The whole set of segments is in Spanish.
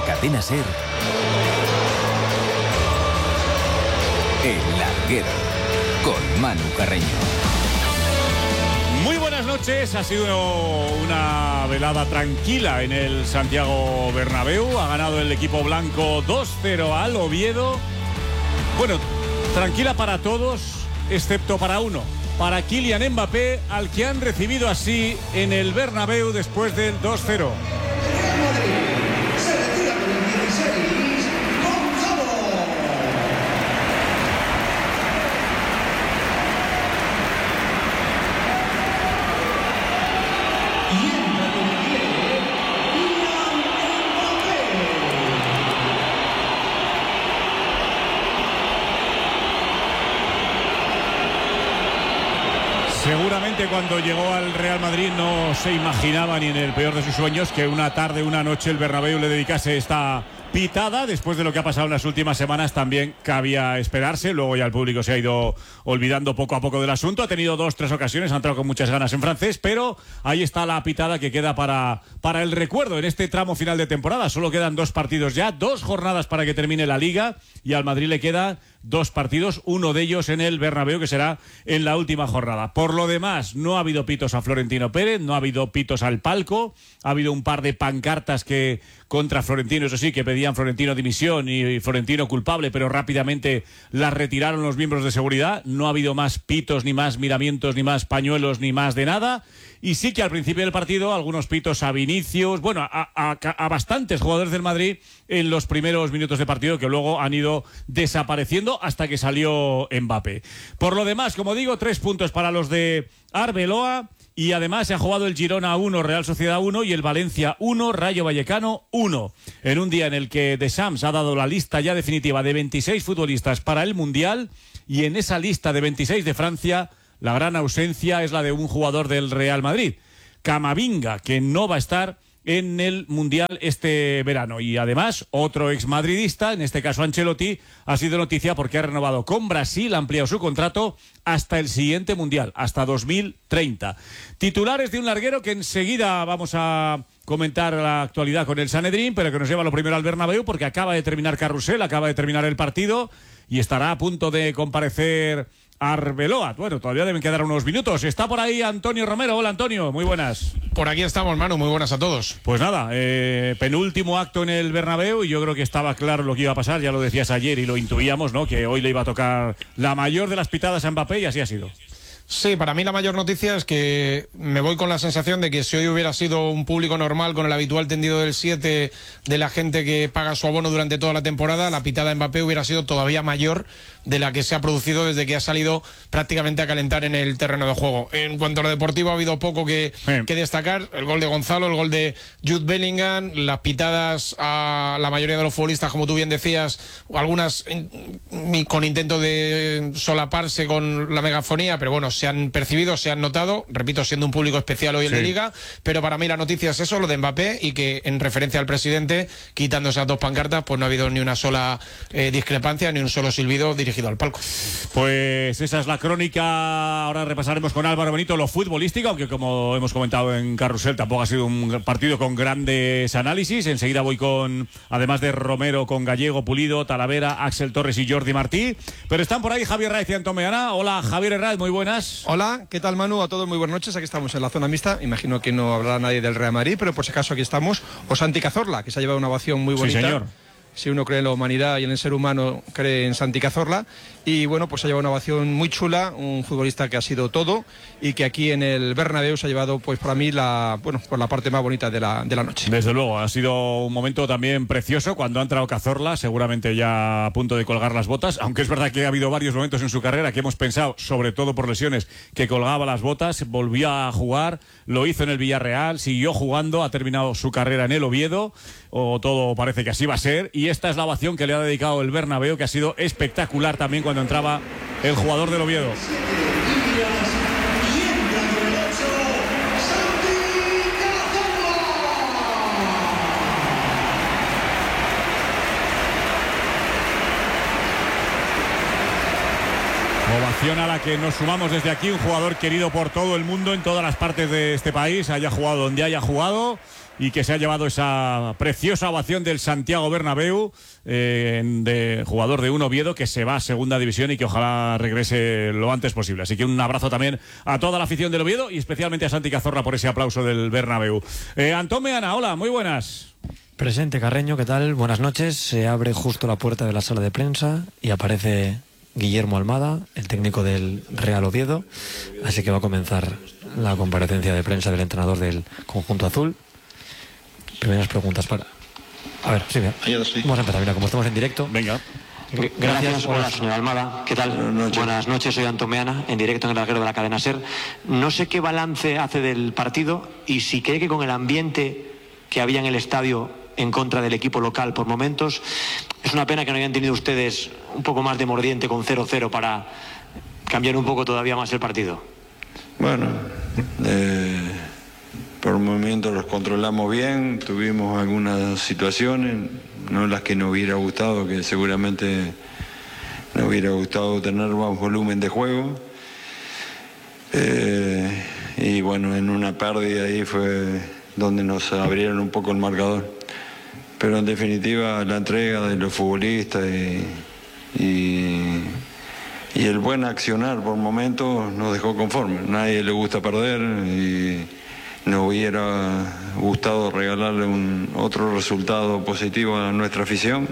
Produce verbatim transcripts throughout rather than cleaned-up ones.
Cadena SER, El Larguero, con Manu Carreño. Muy buenas noches, ha sido una velada tranquila en el Santiago Bernabéu. Ha ganado el equipo blanco dos cero al Oviedo. Bueno, tranquila para todos, excepto para uno, para Kylian Mbappé, al que han recibido así en el Bernabéu después del dos cero. Seguramente cuando llegó al Real Madrid no se imaginaba ni en el peor de sus sueños que una tarde, una noche el Bernabéu le dedicase esta pitada. Después de lo que ha pasado en las últimas semanas también cabía esperarse. Luego ya el público se ha ido olvidando poco a poco del asunto. Ha tenido dos, tres ocasiones, ha entrado con muchas ganas en francés, pero ahí está la pitada que queda para, para el recuerdo en este tramo final de temporada. Solo quedan dos partidos ya, dos jornadas para que termine la Liga y al Madrid le queda dos partidos, uno de ellos en el Bernabéu, que será en la última jornada. Por lo demás, no ha habido pitos a Florentino Pérez, no ha habido pitos al palco, ha habido un par de pancartas que contra Florentino, eso sí, que pedían Florentino dimisión y Florentino culpable, pero rápidamente las retiraron los miembros de seguridad. No ha habido más pitos, ni más miramientos, ni más pañuelos, ni más de nada. Y sí que al principio del partido algunos pitos a Vinicius, bueno, a, a, a bastantes jugadores del Madrid en los primeros minutos de partido que luego han ido desapareciendo hasta que salió Mbappé. Por lo demás, como digo, tres puntos para los de Arbeloa y además se ha jugado el Girona uno, Real Sociedad uno y el Valencia uno, Rayo Vallecano uno. En un día en el que Deschamps ha dado la lista ya definitiva de veintiséis futbolistas para el Mundial y en esa lista de veintiséis de Francia la gran ausencia es la de un jugador del Real Madrid, Camavinga, que no va a estar en el Mundial este verano. Y además, otro exmadridista, en este caso Ancelotti, ha sido noticia porque ha renovado con Brasil, ha ampliado su contrato hasta el siguiente Mundial, hasta dos mil treinta. Titulares de un larguero que enseguida vamos a comentar la actualidad con el Sanedrín, pero que nos lleva lo primero al Bernabéu porque acaba de terminar Carrusel, acaba de terminar el partido y estará a punto de comparecer Arbeloa. Bueno, todavía deben quedar unos minutos. Está por ahí Antonio Romero. Hola, Antonio, muy buenas. Por aquí estamos, Manu, muy buenas a todos. Pues nada, eh, penúltimo acto en el Bernabéu y yo creo que estaba claro lo que iba a pasar, ya lo decías ayer y lo intuíamos, ¿no? Que hoy le iba a tocar la mayor de las pitadas a Mbappé y así ha sido. Sí, para mí la mayor noticia es que me voy con la sensación de que si hoy hubiera sido un público normal con el habitual tendido del siete de la gente que paga su abono durante toda la temporada, la pitada de Mbappé hubiera sido todavía mayor de la que se ha producido desde que ha salido prácticamente a calentar en el terreno de juego. En cuanto a lo deportivo ha habido poco que, sí. que destacar, el gol de Gonzalo, el gol de Jude Bellingham, las pitadas a la mayoría de los futbolistas, como tú bien decías, algunas con intento de solaparse con la megafonía, pero bueno, se han percibido, se han notado, repito, siendo un público especial hoy en sí. la Liga, pero para mí la noticia es eso, lo de Mbappé, y que en referencia al presidente, quitando esas dos pancartas, pues no ha habido ni una sola eh, discrepancia, ni un solo silbido dirigido al palco. Pues esa es la crónica. Ahora repasaremos con Álvaro Benito lo futbolístico, aunque como hemos comentado en Carrusel, tampoco ha sido un partido con grandes análisis. Enseguida voy con, además de Romero, con Gallego, Pulido, Talavera, Axel Torres y Jordi Martí. Pero están por ahí Javier Raez y Antón Meana. Hola, Javier Raez, muy buenas. Hola, ¿qué tal, Manu? A todos muy buenas noches. Aquí estamos en la zona mixta. Imagino que no hablará nadie del Real Madrid, pero por si acaso aquí estamos. O Santi Cazorla, que se ha llevado una ovación muy bonita. Sí, señor. Si uno cree en la humanidad y en el ser humano, cree en Santi Cazorla. Y bueno, pues se ha llevado una ovación muy chula, un futbolista que ha sido todo y que aquí en el Bernabéu se ha llevado, pues para mí, la bueno pues la parte más bonita de la, de la noche. Desde luego, ha sido un momento también precioso cuando ha entrado Cazorla, seguramente ya a punto de colgar las botas, aunque es verdad que ha habido varios momentos en su carrera que hemos pensado, sobre todo por lesiones, que colgaba las botas, volvió a jugar, lo hizo en el Villarreal, siguió jugando, ha terminado su carrera en el Oviedo, o todo parece que así va a ser, y esta es la ovación que le ha dedicado el Bernabéu, que ha sido espectacular también cuando entraba el jugador del Oviedo. Ovación a la que nos sumamos desde aquí, un jugador querido por todo el mundo, en todas las partes de este país, haya jugado donde haya jugado, y que se ha llevado esa preciosa ovación del Santiago Bernabéu, eh, de jugador de un Oviedo que se va a segunda división y que ojalá regrese lo antes posible. Así que un abrazo también a toda la afición del Oviedo y especialmente a Santi Cazorla por ese aplauso del Bernabéu. Eh, Antón Meana, hola, muy buenas. Presente, Carreño, ¿qué tal? Buenas noches. Se abre justo la puerta de la sala de prensa y aparece Guillermo Almada, el técnico del Real Oviedo. Así que va a comenzar la comparecencia de prensa del entrenador del conjunto azul. Primeras preguntas para... A ver, sí, mira. Vamos a empezar, mira, como estamos en directo. Venga. Gracias. Gracias. Hola, señor Almada. ¿Qué tal? Buenas noches. Buenas noches, soy Antón Meana, en directo en el larguero de la cadena SER. No sé qué balance hace del partido y si cree que con el ambiente que había en el estadio en contra del equipo local por momentos, es una pena que no hayan tenido ustedes un poco más de mordiente con cero cero para cambiar un poco todavía más el partido. Bueno, eh, por momentos los controlamos bien, tuvimos algunas situaciones, no las que nos hubiera gustado, que seguramente nos hubiera gustado tener más volumen de juego. Eh, y bueno, en una pérdida ahí fue donde nos abrieron un poco el marcador. Pero en definitiva la entrega de los futbolistas y, y, y el buen accionar por momentos nos dejó conformes. Nadie le gusta perder y nos hubiera gustado regalarle un, otro resultado positivo a nuestra afición,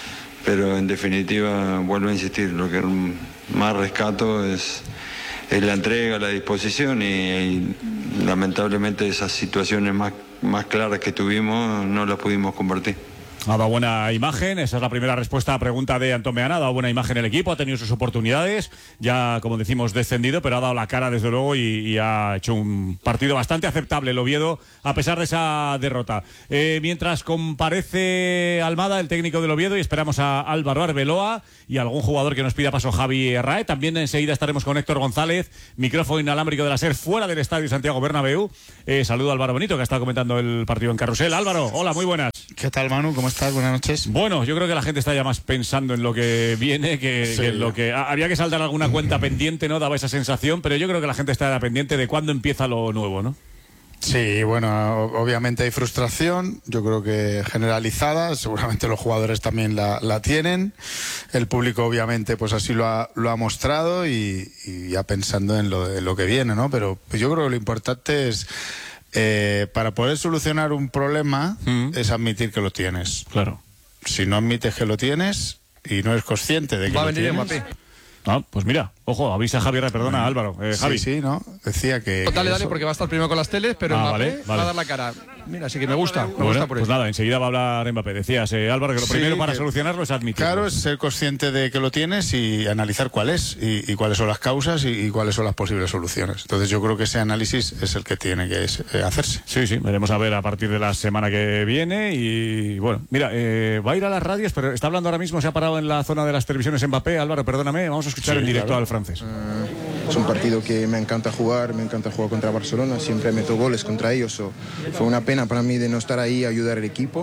pero en definitiva vuelvo a insistir, lo que más rescato es, es la entrega, la disposición y, y lamentablemente esas situaciones más más claras que tuvimos no las pudimos convertir. Ha dado buena imagen, esa es la primera respuesta a la pregunta de Antón Meana. Ha dado buena imagen el equipo, ha tenido sus oportunidades, ya como decimos descendido, pero ha dado la cara desde luego y, y ha hecho un partido bastante aceptable el Oviedo a pesar de esa derrota. Eh, mientras comparece Almada, el técnico del Oviedo, y esperamos a Álvaro Arbeloa y a algún jugador que nos pida paso, Javi Herrae. También enseguida estaremos con Héctor González, micrófono inalámbrico de la SER fuera del estadio Santiago Bernabéu. Eh, saludo a Álvaro Benito, que ha estado comentando el partido en Carrusel. Álvaro, hola, muy buenas. ¿Qué tal, Manu? ¿Cómo estás? Buenas noches. Bueno, yo creo que la gente está ya más pensando en lo que viene que, sí, que en lo que... Había que saldar alguna cuenta pendiente, ¿no? Daba esa sensación, pero yo creo que la gente está pendiente de cuándo empieza lo nuevo, ¿no? Sí, bueno, obviamente hay frustración, yo creo que generalizada, seguramente los jugadores también la, la tienen, el público obviamente pues así lo ha, lo ha mostrado y, y ya pensando en lo, en lo que viene, ¿no? Pero pues yo creo que lo importante es... Eh, para poder solucionar un problema mm. es admitir que lo tienes. Claro. Si no admites que lo tienes y no eres consciente de que Va lo a venir tienes... Mbappé. Ah, pues mira, ojo, avisa a Javier, perdona, bueno, Álvaro. Eh, Javi. Sí, sí, ¿no? Decía que... Dale, que dale, eso... porque va a estar primero con las teles, pero ah, Mbappé vale, vale. va a dar la cara. Mira, así que me gusta, me bueno, gusta por pues eso. nada, enseguida va a hablar Mbappé. Decías, eh, Álvaro, que lo sí, primero para que, solucionarlo es admitirlo. Claro, es ser consciente de que lo tienes y analizar cuál es, y, y cuáles son las causas y, y cuáles son las posibles soluciones. Entonces yo creo que ese análisis es el que tiene que es, eh, hacerse. Sí, sí, veremos a ver a partir de la semana que viene. Y bueno, mira, eh, va a ir a las radios, pero está hablando ahora mismo, se ha parado en la zona de las televisiones Mbappé. Álvaro, perdóname, vamos a escuchar sí, en directo claro. al francés. Uh, es un partido que me encanta jugar, me encanta jugar contra Barcelona, siempre meto goles contra ellos. So, fue una pena para mí de no estar ahí a ayudar al equipo.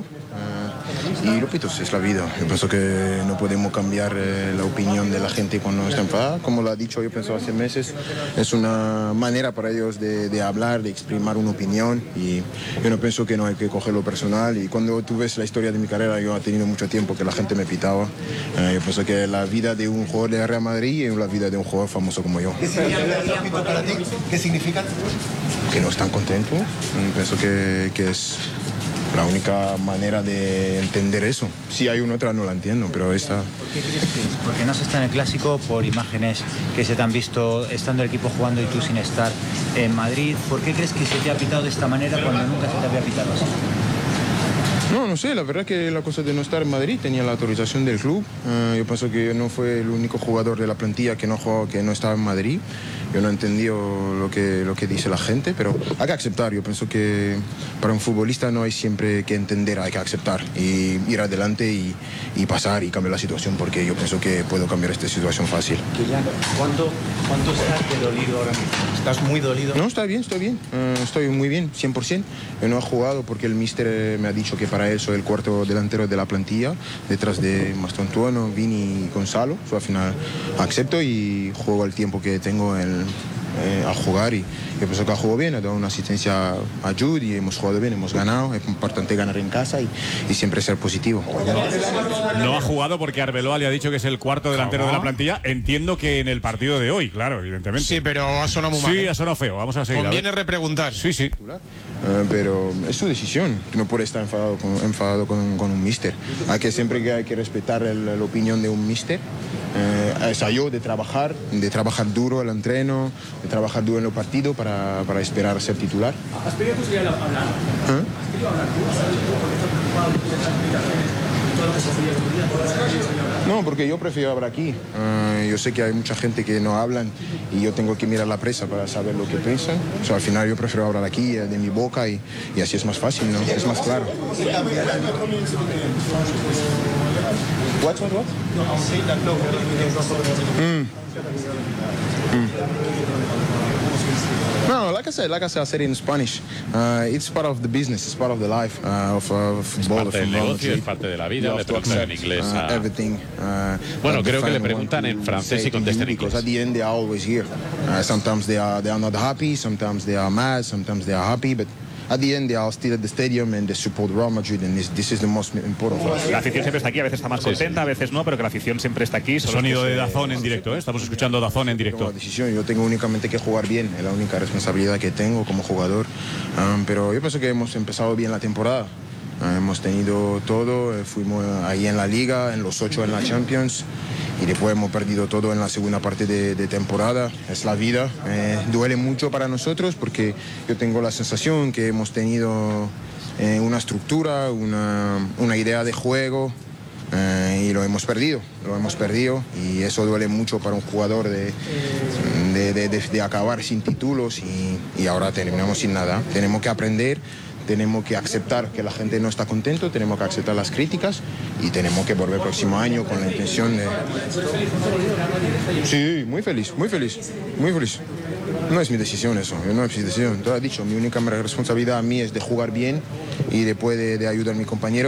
Uh, y repito, es la vida. Yo pienso que no podemos cambiar eh, la opinión de la gente cuando está enfadada. Como lo ha dicho, yo pienso hace meses, es una manera para ellos de, de hablar, de exprimir una opinión. Y yo no pienso que no hay que cogerlo personal. Y cuando tú ves la historia de mi carrera, yo he tenido mucho tiempo que la gente me pitaba. Uh, yo pienso que la vida de un jugador de Real Madrid es la vida de un jugador famoso como yo. ¿Qué significa para ti? ¿Qué significa? Que no están contentos. Pienso que, que es la única manera de entender eso. Si hay una otra no la entiendo, pero esta... ¿Por qué crees que es? Porque no se está en el Clásico por imágenes que se te han visto estando el equipo jugando y tú sin estar en Madrid. ¿Por qué crees que se te ha pitado de esta manera cuando nunca se te había pitado así? No, no sé, la verdad que la cosa de no estar en Madrid tenía la autorización del club. Uh, yo pienso que no fue el único jugador de la plantilla que no jugó, que no estaba en Madrid. Yo no he entendido lo que, lo que dice la gente, pero hay que aceptar. Yo pienso que para un futbolista no hay siempre que entender, hay que aceptar y ir adelante y, y pasar y cambiar la situación, porque yo pienso que puedo cambiar esta situación fácil. ¿Cuánto, cuánto estás de dolido ahora mismo? ¿Estás muy dolido? No, está bien, estoy bien. Uh, estoy muy bien, cien por ciento. Yo no he jugado porque el míster me ha dicho que para para él soy el cuarto delantero de la plantilla, detrás de Mastontuono, Vini y Gonzalo. So, al final acepto y juego el tiempo que tengo en, eh, a jugar y yo pienso que ha jugado bien, ha dado una asistencia a Jude y hemos jugado bien, hemos ganado, es importante ganar en casa y, y siempre ser positivo. No ha jugado porque Arbeloa le ha dicho que es el cuarto delantero de la plantilla. Entiendo que en el partido de hoy, claro, evidentemente. Sí, pero ha sonado muy mal. Sí, ¿eh? ha sonado feo. Vamos a seguir. Conviene a repreguntar. Sí, sí. Uh, pero es su decisión, no puede estar enfadado con, enfadado con, con un míster. Hay que siempre que hay que respetar el, la opinión de un míster. Uh, es a yo de trabajar, de trabajar duro el entreno, de trabajar duro en el partido para, para esperar a ser titular. ¿Has pedido posibilidad de hablar? ¿Eh? ¿Has pedido hablar tú? ¿Has pedido No, porque yo prefiero hablar aquí. Uh, yo sé que hay mucha gente que no hablan y yo tengo que mirar la prensa para saber lo que piensan. O sea, al final yo prefiero hablar aquí, de mi boca, y, y así es más fácil, ¿no? Es más claro. What, what, what? Mm. Mm. No, like I said, like I said, I said it in Spanish. Uh, it's part of the business, it's part of the life uh, of uh, football. Es parte del negocio, es parte de la vida. Le preguntan en inglés a... everything. Uh, bueno, creo que le preguntan en francés y contesta en inglés. Because at the end they are always here. Uh, sometimes they are they are not happy, sometimes they are mad, sometimes they are happy, but at the end they are still at the stadium and they support Real Madrid, and this, this is the most important for us. La afición siempre está aquí, a veces está más contenta, a veces no, pero que la afición siempre está aquí. Sonido de Dazón en directo, ¿eh? Estamos escuchando Dazón en directo. Decisión, yo tengo únicamente que jugar bien, es la única responsabilidad que tengo como jugador, um, pero yo pienso que hemos empezado bien la temporada. Uh, hemos tenido todo, eh, fuimos ahí en la Liga, en los ocho en la Champions, y después hemos perdido todo en la segunda parte de, de temporada. Es la vida, eh, duele mucho para nosotros porque yo tengo la sensación que hemos tenido eh, una estructura, una, una idea de juego, eh, y lo hemos perdido, lo hemos perdido, y eso duele mucho para un jugador de, de, de, de, de acabar sin títulos y, y ahora terminamos sin nada. Tenemos que aprender. Tenemos que aceptar que la gente no está contento, tenemos que aceptar las críticas y tenemos que volver el próximo año con la intención de... Sí, muy feliz, muy feliz, muy feliz. No es mi decisión eso, no es mi decisión. Te lo he dicho, mi única responsabilidad a mí es de jugar bien y después de, de ayudar a mi compañero.